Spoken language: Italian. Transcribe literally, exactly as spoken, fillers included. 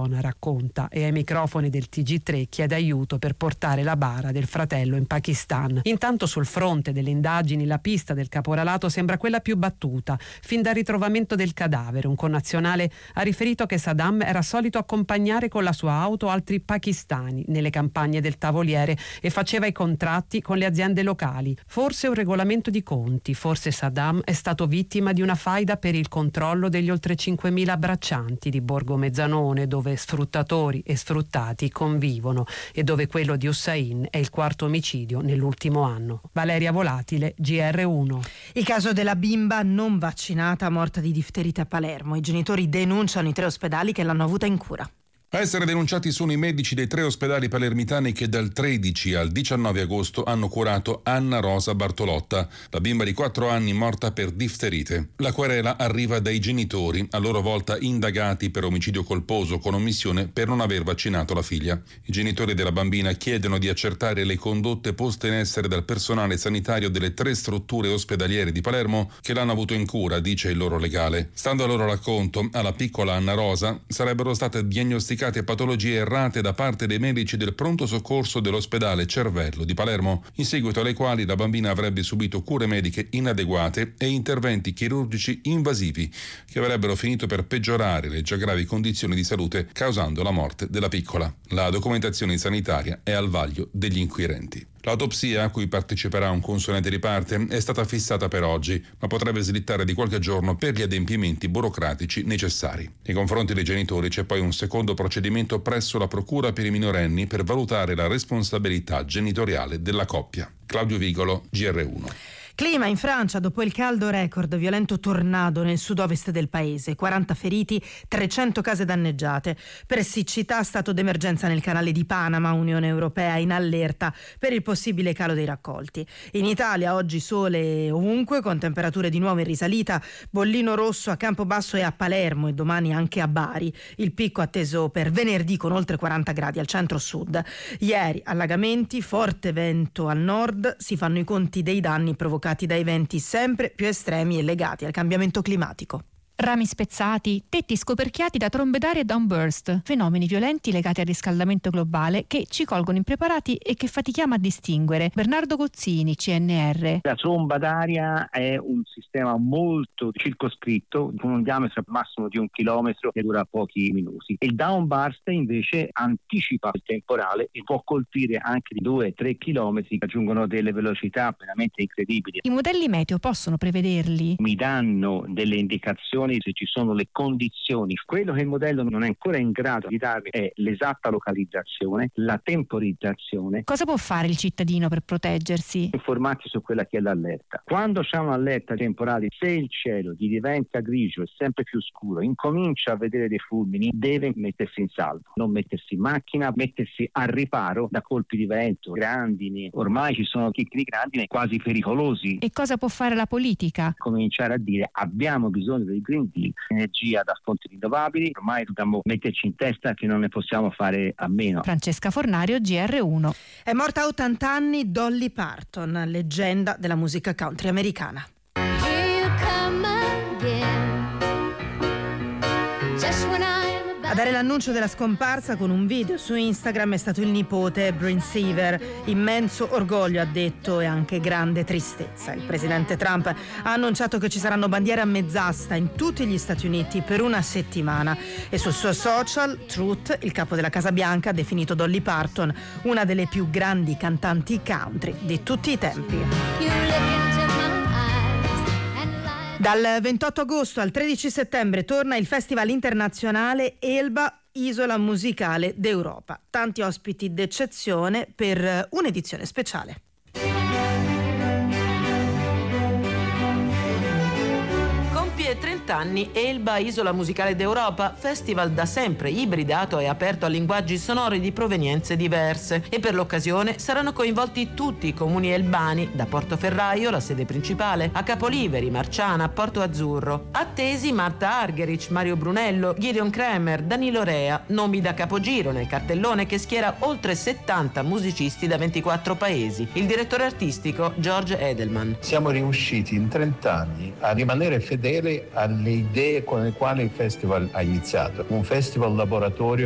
zona, racconta, e ai microfoni del T G tre chiede aiuto per portare la bara del fratello in Pakistan. Intanto sul fronte delle indagini la pista del caporalato sembra quella più battuta. Fin dal ritrovamento del cadavere, un connazionale ha riferito che Saddam era solito accompagnare con la sua auto altri pakistani nelle campagne del Tavoliere e faceva i contratti con le aziende locali. Forse un regolamento di conti, forse Saddam è stato vittima di una faida per il controllo degli oltre cinquemila braccianti di Borgo Mezzanone, dove sfruttatori e sfruttati convivono e dove quello di Hussein è il quarto omicidio nell'ultimo anno. Valeria Volatile, G R uno. Il caso della bimba non vaccinata morta di difterite a Palermo. I genitori denunciano i tre ospedali che l'hanno avuta in cura. A essere denunciati sono i medici dei tre ospedali palermitani che dal tredici al diciannove agosto hanno curato Anna Rosa Bartolotta, la bimba di quattro anni morta per difterite. La querela arriva dai genitori, a loro volta indagati per omicidio colposo con omissione per non aver vaccinato la figlia. I genitori della bambina chiedono di accertare le condotte poste in essere dal personale sanitario delle tre strutture ospedaliere di Palermo che l'hanno avuto in cura, dice il loro legale. Stando al loro racconto, alla piccola Anna Rosa sarebbero state diagnosticate patologie errate da parte dei medici del pronto soccorso dell'ospedale Cervello di Palermo, in seguito alle quali la bambina avrebbe subito cure mediche inadeguate e interventi chirurgici invasivi che avrebbero finito per peggiorare le già gravi condizioni di salute, causando la morte della piccola. La documentazione sanitaria è al vaglio degli inquirenti. L'autopsia, a cui parteciperà un consulente di parte, è stata fissata per oggi, ma potrebbe slittare di qualche giorno per gli adempimenti burocratici necessari. Nei confronti dei genitori c'è poi un secondo procedimento presso la Procura per i minorenni per valutare la responsabilità genitoriale della coppia. Claudio Vigolo, G R uno. Clima in Francia dopo il caldo record, violento tornado nel sud-ovest del paese, quaranta feriti, trecento case danneggiate. Per siccità, stato d'emergenza nel canale di Panama, Unione Europea in allerta per il possibile calo dei raccolti. In Italia oggi sole ovunque, con temperature di nuovo in risalita, bollino rosso a Campobasso e a Palermo e domani anche a Bari. Il picco atteso per venerdì con oltre quaranta gradi al centro-sud. Ieri allagamenti, forte vento al nord, si fanno i conti dei danni provocati dai venti sempre più estremi e legati al cambiamento climatico. Rami spezzati, tetti scoperchiati da trombe d'aria e downburst, fenomeni violenti legati al riscaldamento globale che ci colgono impreparati e che fatichiamo a distinguere. Bernardo Gozzini, C N R. La tromba d'aria è un sistema molto circoscritto, con un diametro massimo di un chilometro che dura pochi minuti. Il downburst invece anticipa il temporale e può colpire anche di due tre chilometri, raggiungono delle velocità veramente incredibili. I modelli meteo possono prevederli? Mi danno delle indicazioni se ci sono le condizioni. Quello che il modello non è ancora in grado di darmi è l'esatta localizzazione, la temporizzazione. Cosa può fare il cittadino per proteggersi? Informarsi su quella che è l'allerta. Quando c'è un'allerta temporale, se il cielo gli diventa grigio e sempre più scuro, incomincia a vedere dei fulmini, deve mettersi in salvo, non mettersi in macchina, mettersi al riparo da colpi di vento, grandini. Ormai ci sono chicchi grandini quasi pericolosi. E cosa può fare la politica? Cominciare a dire: abbiamo bisogno del Green Deal, energia da fonti rinnovabili, ormai dobbiamo metterci in testa che non ne possiamo fare a meno. Francesca Fornario, G R uno. È morta a ottanta anni Dolly Parton, leggenda della musica country americana. A dare l'annuncio della scomparsa con un video su Instagram è stato il nipote Bryn Seaver. Immenso orgoglio, ha detto, e anche grande tristezza. Il presidente Trump ha annunciato che ci saranno bandiere a mezz'asta in tutti gli Stati Uniti per una settimana e sul suo social Truth, il capo della Casa Bianca, ha definito Dolly Parton una delle più grandi cantanti country di tutti i tempi. Dal ventotto agosto al tredici settembre torna il Festival internazionale Elba Isola Musicale d'Europa. Tanti ospiti d'eccezione per un'edizione speciale. trenta anni Elba Isola Musicale d'Europa, festival da sempre ibridato e aperto a linguaggi sonori di provenienze diverse, e per l'occasione saranno coinvolti tutti i comuni elbani, da Portoferraio, la sede principale, a Capoliveri, Marciana, Porto Azzurro. Attesi Marta Argerich, Mario Brunello, Gideon Kremer, Danilo Rea, nomi da capogiro nel cartellone che schiera oltre settanta musicisti da ventiquattro paesi. Il direttore artistico George Edelman. Siamo riusciti in trenta anni a rimanere fedeli alle idee con le quali il festival ha iniziato. Un festival laboratorio